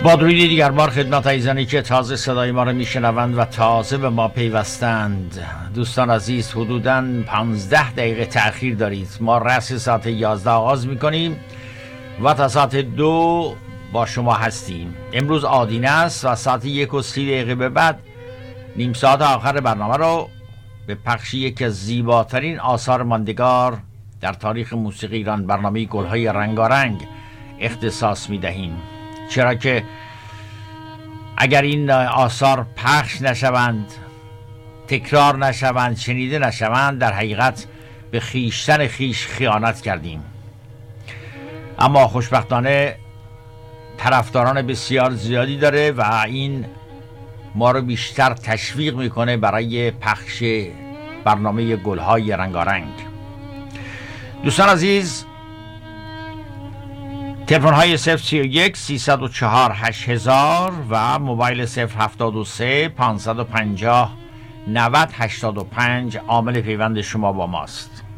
با درودی دیگر بار خدمت عزیزانی که تازه صدای ما رو میشنوند و تازه به ما پیوستند. دوستان عزیز، حدوداً 15 دقیقه تأخیر دارید. ما رأس ساعت 11 آغاز میکنیم و تا ساعت 2 با شما هستیم. امروز آدینه است و ساعت 1:30 به بعد نیم ساعت آخر برنامه رو به پخش یکی از زیباترین آثار ماندگار در تاریخ موسیقی ایران، برنامه گل‌های رنگارنگ، اختصاص میدهیم. چرا که اگر این آثار پخش نشوند، تکرار نشوند، شنیده نشوند، در حقیقت به خویشتن خویش خیانت کردیم. اما خوشبختانه طرفداران بسیار زیادی داره و این ما رو بیشتر تشویق میکنه برای پخش برنامه گل‌های رنگارنگ. دوستان عزیز، تلفن های 031 304 8000 و موبایل 073 550 90 85 عامل پیوند شما با ماست.